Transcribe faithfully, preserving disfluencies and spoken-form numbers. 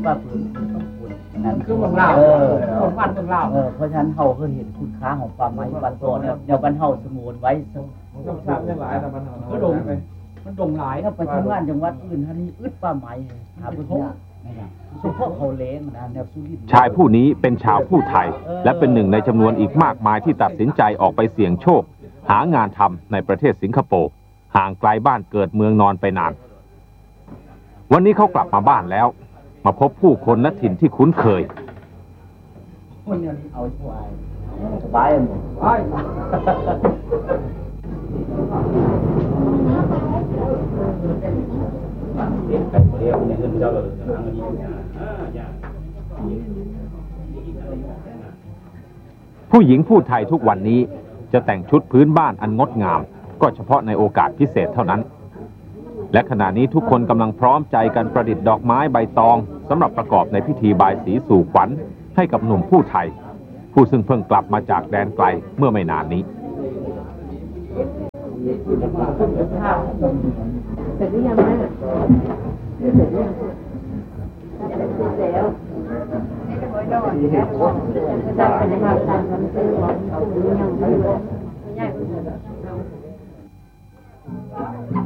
ว่าเพิ่นต้องพูดนั่นคือเมืองลาวเออของบ้านเมืองลาวเออเพราะฉะนั้นเฮาเคยเห็นคุณค่าของป่าไม้บ้านตอเนี่ยแนวบ้านเฮาสงวนไว้ต้องทราบได้หลายแต่บ้านเฮาก็ดงมันดงหลายถ้าไปทำงานจังหวัดอื่นท่านนี้อึดป่าไม้หาบ่พบเฉพาะเขาเล้งนะแนวสุรินทร์ชายผู้นี้เป็นชาวผู้ไทยและเป็นหนึ่งในจำนวนอีกมากมายที่ตัดสินใจออกไปเสี่ยงโชคหางานทำในประเทศสิงคโปร์ห่างไกลบ้านเกิดเมืองนอนไปนานวันนี้เขากลับมาบ้านแล้วมาพบผู้คนและถิ่นที่คุ้นเคยคนนี้เอาช่วยสบายหมดไปผู้หญิงผู้ไทยทุกวันนี้จะแต่งชุดพื้นบ้านอันงดงามก็เฉพาะในโอกาสพิเศษเท่านั้นและขณะนี้ทุกคนกำลังพร้อมใจกันประดิษฐ์ดอกไม้ใบตองสำหรับประกอบในพิธีบายสีสู่ขวัญให้กับหนุ่มผู้ไทยผู้ซึ่งเพิ่งกลับมาจากแดนไกลเมื่อไม่นานนี้เสร็จหรือยังแม่เสร็จหรือยังเสร็จแล้วจับไปในบ้านจันทร์มันซื้อของยังไม่รู้